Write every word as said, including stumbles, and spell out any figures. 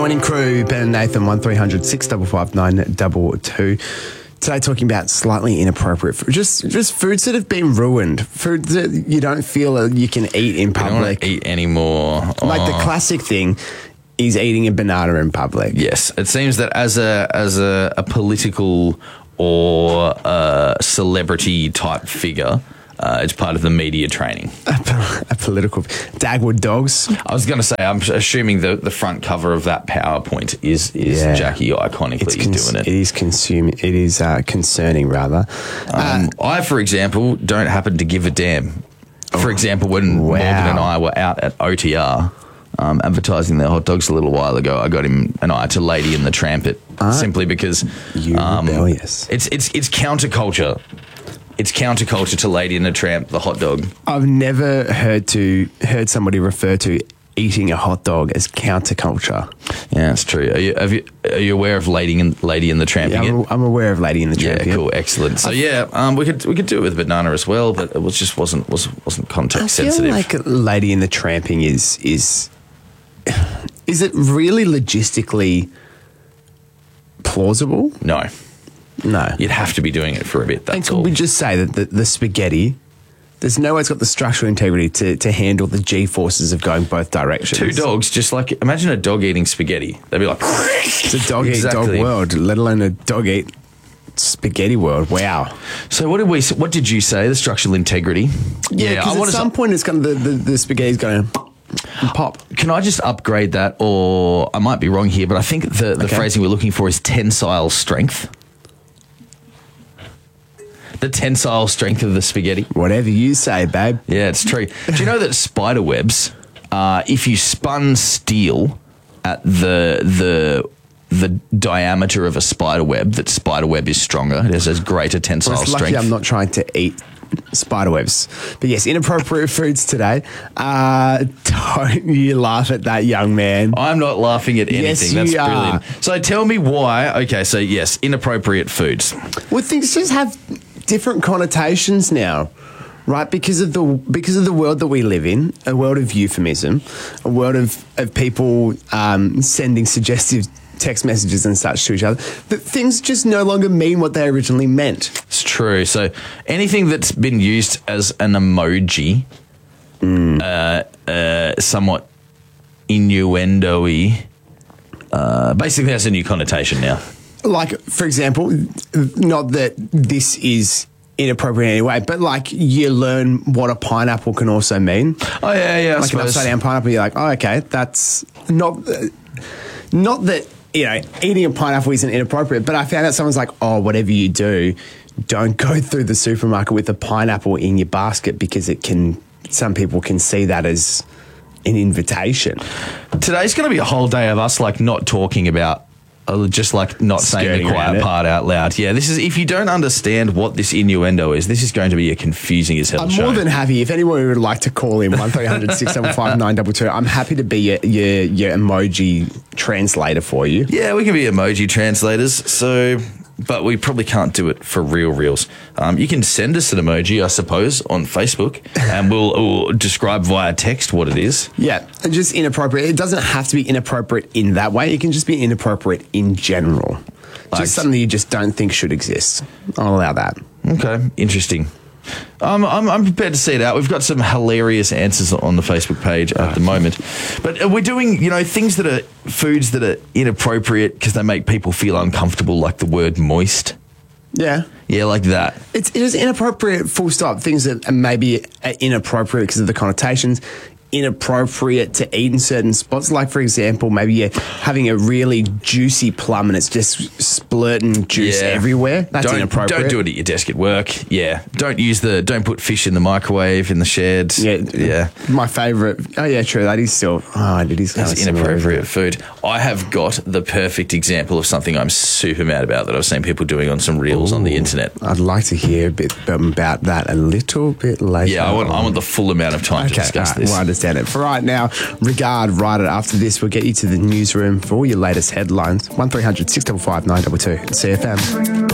Morning crew, Ben and Nathan, one three hundred six five five nine two two. Today talking about slightly inappropriate food, just just foods that have been ruined, foods that you don't feel that you can eat in I don't want public. to eat anymore. Like the Oh. classic thing is eating a banana in public. Yes, it seems that as a as a, a political or a celebrity type figure, uh, it's part of the media training. A, a political... Dagwood dogs. I was going to say, I'm assuming the, the front cover of that PowerPoint is is Yeah. Jackie iconically It's cons- doing it. It is consuming. It is uh, concerning, rather. Um, I, for example, don't happen to give a damn. For example, when Wow. Morgan and I were out at O T R um, advertising their hot dogs a little while ago, I got him and I to Lady and the Trampet simply because You um, rebellious. It's it's it's counterculture. It's counterculture to Lady and the Tramp, the hot dog. I've never heard to heard somebody refer to eating a hot dog as counterculture. Yeah, that's true. Are you, have you, are you aware of Lady and Lady and the Tramp? Yeah, I'm, I'm aware of Lady and the Yeah, Tramp. yeah. cool, excellent. So yeah, um, we could we could do it with banana as well, but it was just wasn't was wasn't I context feel sensitive. like Lady and the Tramping is is is it really logistically plausible? no, No. you'd have to be doing it for a bit. And That's could all. we just say that the, the spaghetti, there's no way it's got the structural integrity to, to handle the G-forces of going both directions. Two dogs, just like imagine a dog eating spaghetti. They'd be like, It's a dog eat Exactly. dog world, let alone a dog eat spaghetti world. Wow. So what did we? What did you say? The structural integrity. Yeah, because wanna at some s- point it's going to, the, the, the spaghetti's going to pop. Can I just upgrade that, or I might be wrong here, but I think the, the Okay. phrasing we're looking for is tensile strength. The tensile strength of the spaghetti. Whatever you say, babe. Yeah, it's true. Do you know that spider webs, uh, if you spun steel at the the the diameter of a spider web, that spider web is stronger. It has a greater tensile Well, it's lucky strength. I'm not trying to eat spider webs. But yes, inappropriate foods today. Uh, don't you laugh at that, young man. I'm not laughing at anything. Yes, That's you are. brilliant. So tell me why. Okay, so yes, inappropriate foods. Well, things just have different connotations now, right? Because of the because of the world that we live in, a world of euphemism, a world of, of people um, sending suggestive text messages and such to each other, that things just no longer mean what they originally meant. It's true. So anything that's been used as an emoji, Mm. uh, uh, somewhat innuendo-y, uh, basically has a new connotation now. Like, for example, not that this is inappropriate in any way, but like you learn what a pineapple can also mean. Oh yeah, yeah. I Like an suppose. upside down pineapple, you're like, oh, okay, that's not, uh, not that, you know, eating a pineapple isn't inappropriate, but I found out someone's like, oh, whatever you do, don't go through the supermarket with a pineapple in your basket because it can, some people can see that as an invitation. Today's going to be a whole day of us like not talking about. Uh, just like not saying Skirting the around quiet it. part out loud. Yeah, this is if you don't understand what this innuendo is, this is going to be a confusing as hell I'm show. more than happy. If anyone would like to call in one three hundred six seven five nine two two, I'm happy to be your, your, your emoji translator for you. Yeah, we can be emoji translators, so but we probably can't do it for real reals. Um, you can send us an emoji, I suppose, on Facebook, and we'll, we'll describe via text what it is. Yeah, and just inappropriate. It doesn't have to be inappropriate in that way. It can just be inappropriate in general. Like- Just something you just don't think should exist. I'll allow that. Okay, interesting. Um, I'm, I'm prepared to see it out. We've got some hilarious answers on the Facebook page at the moment. But we're doing, you know, things that are foods that are inappropriate because they make people feel uncomfortable, like the word moist. Yeah. Yeah, like that. It's, it is inappropriate, full stop. Things that are maybe are inappropriate because of the connotations. Inappropriate to eat in certain spots. Like, for example, maybe you're having a really juicy plum and it's just splurting juice Yeah. everywhere. That's don't, inappropriate. Don't do it at your desk at work. Yeah. Don't use the, don't put fish in the microwave in the shed. Yeah. Yeah. My favourite. Oh, yeah, true. That is still. Oh, it is kind of That's inappropriate food. I have got the perfect example of something I'm super mad about that I've seen people doing on some reels on the internet. I'd like to hear a bit about that a little bit later. Yeah, I want, I want the full amount of time to Okay, discuss all right, this. well, I understand it. For right now, regard right after this. We'll get you to the newsroom for all your latest headlines. one three hundred six five five nine two two. C F M.